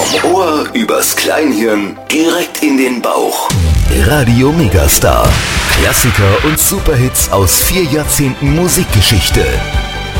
Vom Ohr übers Kleinhirn direkt in den Bauch. Radio Megastar. Klassiker und Superhits aus 4 Jahrzehnten Musikgeschichte.